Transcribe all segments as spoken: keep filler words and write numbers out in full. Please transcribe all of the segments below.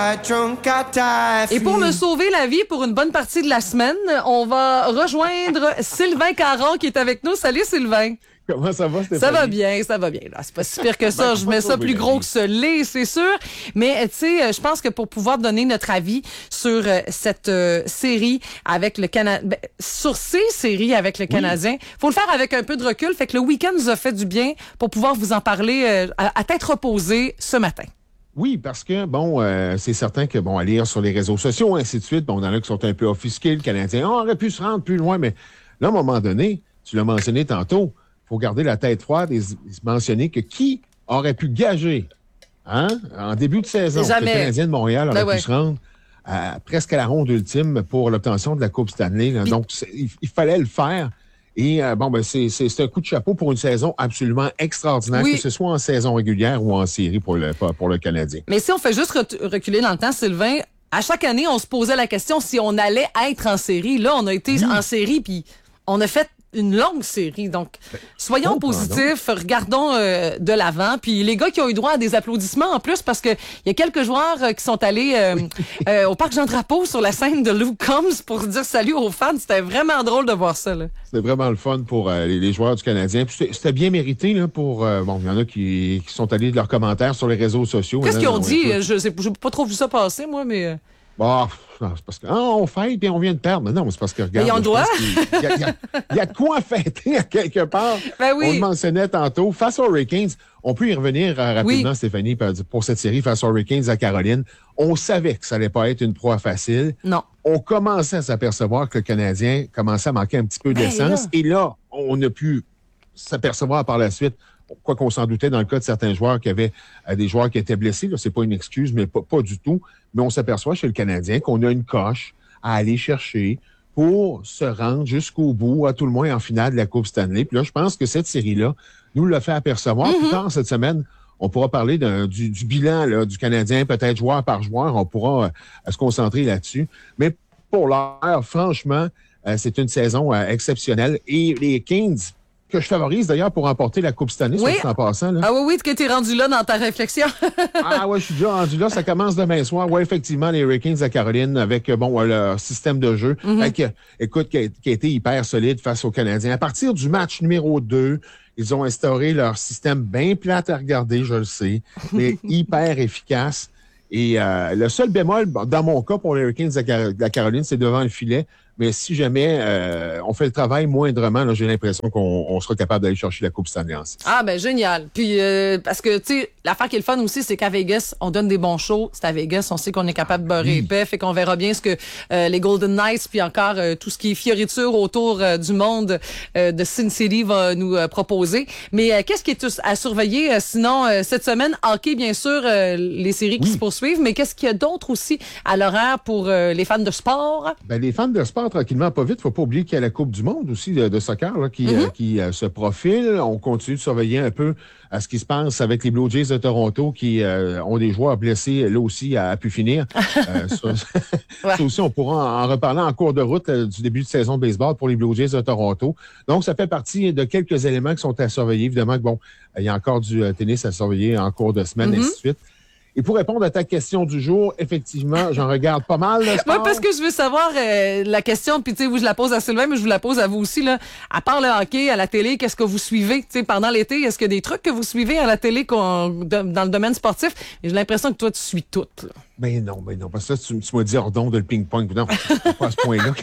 Et pour me sauver la vie pour une bonne partie de la semaine, on va rejoindre Sylvain Caron qui est avec nous. Salut Sylvain. Comment ça va, Stéphanie? Ça va bien, ça va bien. Là, c'est pas si pire que ça. Ben, je mets ça plus gros que ce lait, c'est sûr. Mais tu sais, je pense que pour pouvoir donner notre avis sur euh, cette euh, série avec le Canadien, ben, sur ces séries avec le Canadien, oui. Faut le faire avec un peu de recul. Fait que le week-end nous a fait du bien pour pouvoir vous en parler euh, à, à tête reposée ce matin. Oui, parce que, bon, euh, c'est certain que, bon, à lire sur les réseaux sociaux, ainsi de suite, bon, on en a qui sont un peu offusqués, le Canadien, on aurait pu se rendre plus loin, mais là, à un moment donné, tu l'as mentionné tantôt, il faut garder la tête froide et mentionner que qui aurait pu gager, hein, en début de saison, Jamais. que le Canadien de Montréal aurait ben ouais. pu se rendre à, presque à la ronde ultime pour l'obtention de la Coupe Stanley. Là. Donc, il, il fallait le faire. Et euh, bon, ben c'est, c'est, c'est un coup de chapeau pour une saison absolument extraordinaire, oui. Que ce soit en saison régulière ou en série pour le, pour le Canadien. Mais si on fait juste reculer dans le temps, Sylvain, à chaque année, on se posait la question si on allait être en série. Là, on a été oui. en série, puis on a fait une longue série. Donc, ben, soyons positifs, donc. regardons euh, de l'avant. Puis les gars qui ont eu droit à des applaudissements en plus, parce que il y a quelques joueurs euh, qui sont allés euh, oui. euh, au Parc Jean-Drapeau sur la scène de Luke Combs pour dire salut aux fans. C'était vraiment drôle de voir ça. Là. C'était vraiment le fun pour euh, les, les joueurs du Canadien. Puis c'était, c'était bien mérité là, pour... Euh, bon, il y en a qui, qui sont allés de leurs commentaires sur les réseaux sociaux. Qu'est-ce qu'ils ont dit? Ouais, je n'ai pas trop vu ça passer, moi, mais... Bon, c'est parce que ah, on fête et on vient de perdre. Mais non, c'est parce que regarde. Mais on doit. Il y, y, y, y a de quoi fêter à quelque part. Ben oui. On le mentionnait tantôt. Face aux Hurricanes, on peut y revenir euh, rapidement, oui. Stéphanie, pour cette série face aux Hurricanes à Caroline. On savait que ça allait pas être une proie facile. Non. On commençait à s'apercevoir que le Canadien commençait à manquer un petit peu d'essence. Ben, et là, on a pu s'apercevoir par la suite, quoi qu'on s'en doutait dans le cas de certains joueurs qui avaient euh, des joueurs qui étaient blessés, là, c'est pas une excuse, mais pas, pas du tout. Mais on s'aperçoit chez le Canadien qu'on a une coche à aller chercher pour se rendre jusqu'au bout, à tout le moins en finale de la Coupe Stanley. Puis là, je pense que cette série-là nous l'a fait apercevoir. Mm-hmm. Plus tard cette semaine, on pourra parler d'un, du, du bilan là, du Canadien, peut-être joueur par joueur. On pourra euh, se concentrer là-dessus. Mais pour l'heure, franchement, euh, c'est une saison euh, exceptionnelle. Et les Kings, que je favorise d'ailleurs pour remporter la Coupe cette année, oui. en passant. Là. Ah oui, oui, que tu es rendu là dans ta réflexion. Ah ouais, je suis déjà rendu là. Ça commence demain soir. Oui, effectivement, les Hurricanes à Caroline avec bon leur système de jeu. Mm-hmm. Avec, écoute, qui a, qui a été hyper solide face aux Canadiens. À partir du match numéro deux, ils ont instauré leur système bien plate à regarder, je le sais, mais hyper efficace. Et euh, le seul bémol, dans mon cas, pour les Hurricanes de la Caroline, c'est devant le filet. Mais si jamais euh, on fait le travail moindrement, là, j'ai l'impression qu'on on sera capable d'aller chercher la Coupe Stanley en six. Ah, ben génial. Puis, euh, parce que, tu sais, l'affaire qui est le fun aussi, c'est qu'à Vegas, on donne des bons shows. C'est à Vegas, on sait qu'on est capable de beurrer épais. Fait qu'on verra bien ce que euh, les Golden Knights, puis encore euh, tout ce qui est fioriture autour euh, du monde euh, de Sin City va nous euh, proposer. Mais euh, qu'est-ce qui est à surveiller? Euh, sinon, euh, cette semaine, hockey, bien sûr, euh, les séries qui oui. se poursuivent. Mais qu'est-ce qu'il y a d'autre aussi à l'horaire pour euh, les fans de sport? Ben, les fans de sport, tranquillement, pas vite. Faut pas oublier qu'il y a la Coupe du monde aussi de, de soccer là, qui, mm-hmm. euh, qui euh, se profile. On continue de surveiller un peu à ce qui se passe avec les Blue Jays de Toronto qui euh, ont des joueurs blessés là aussi à, à pu finir. euh, ça, ouais. ça aussi, on pourra en, en reparler en cours de route euh, du début de saison de baseball pour les Blue Jays de Toronto. Donc, ça fait partie de quelques éléments qui sont à surveiller. Évidemment que bon, il y a encore du euh, tennis à surveiller en cours de semaine, mm-hmm. et ainsi de suite. Et pour répondre à ta question du jour, effectivement, j'en regarde pas mal. Moi, parce que je veux savoir euh, la question, puis tu sais, vous je la pose à Sylvain, mais je vous la pose à vous aussi là. À part le hockey, à la télé, qu'est-ce que vous suivez, tu sais, pendant l'été, est-ce qu'il y a des trucs que vous suivez à la télé qu'on, dans le domaine sportif? Et j'ai l'impression que toi, tu suis tout. Là. Ben non, ben non, parce que tu, tu m'as dit ordon de le ping-pong. Non, pas à ce point-là.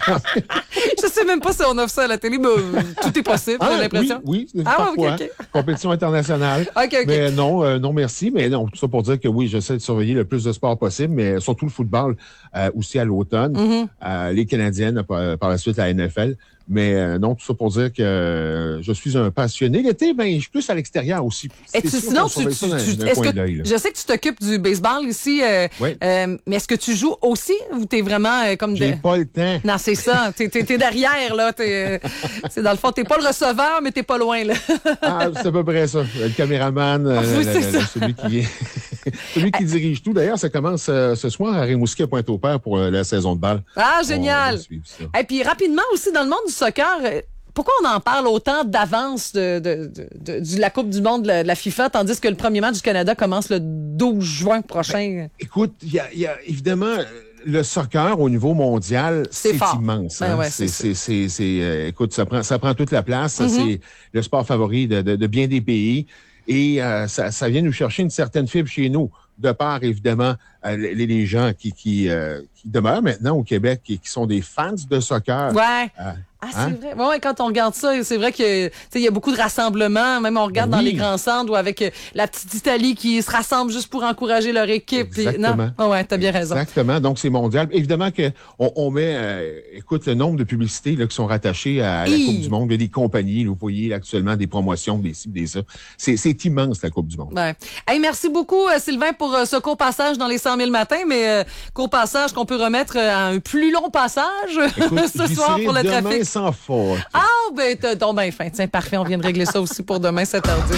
Je sais même pas si on offre ça à la télé, mais tout est possible, ah, j'ai l'impression. Oui, oui, ah, parfois. Okay, okay. Compétition internationale. OK, OK. Mais non, euh, non, merci. Mais non, tout ça pour dire que oui, j'essaie de surveiller le plus de sport possible, mais surtout le football euh, aussi à l'automne. Mm-hmm. Euh, les Canadiennes, par, par la suite, la N F L. Mais euh, non, tout ça pour dire que euh, je suis un passionné. L'été, ben, je suis plus à l'extérieur aussi. Et tu, sinon, tu, tu, tu, est-ce que, je sais que tu t'occupes du baseball ici, euh, oui. euh, mais est-ce que tu joues aussi ou t'es vraiment euh, comme... J'ai de... pas le temps. Non, c'est ça. T'es, t'es, t'es derrière, là. T'es, c'est dans le fond, t'es pas le receveur, mais t'es pas loin, là. Ah, c'est à peu près ça. Le caméraman, ah, oui, la, la, la, celui qui est... celui qui dirige tout. D'ailleurs, ça commence euh, ce soir à Rimouski à Pointe-au-Père pour euh, la saison de balle. Ah, génial. Et puis rapidement aussi, dans le monde du soccer, pourquoi on en parle autant d'avance de, de, de, de, de la Coupe du monde de la, de la FIFA, tandis que le premier match du Canada commence le douze juin prochain? Ben, écoute, il y a, y a évidemment... Le soccer au niveau mondial, c'est, c'est immense. Hein? Ben ouais, c'est, c'est, c'est, c'est, c'est euh, écoute, ça prend, ça prend toute la place. Mm-hmm. C'est le sport favori de, de, de bien des pays. Et euh, ça, ça vient nous chercher une certaine fibre chez nous, de part, évidemment, euh, les, les gens qui, qui, euh, qui demeurent maintenant au Québec et qui sont des fans de soccer. Ouais. Euh, Ah, hein? c'est vrai. Ouais, quand on regarde ça, c'est vrai que, tu sais, il y a beaucoup de rassemblements. Même on regarde Ben oui. dans les grands centres ou avec euh, la petite Italie qui se rassemble juste pour encourager leur équipe. Puis, Exactement. non, oh, ouais, t'as bien raison. Exactement. Donc, c'est mondial. Évidemment que on, on met, euh, écoute, le nombre de publicités là, qui sont rattachées à, à la Hi. Coupe du monde. Il y a des compagnies, là, vous voyez là, actuellement des promotions, des ci, des ça. C'est, c'est immense, la Coupe du monde. Ouais. Hey, merci beaucoup, euh, Sylvain, pour euh, ce court passage dans les cent mille matins, mais euh, court passage qu'on peut remettre euh, à un plus long passage Écoute, ce soir pour le demain trafic. sans faute. Ah, ben, t'as donc ben fin. Tiens, parfait, on vient de régler ça aussi pour demain, sept heures dix.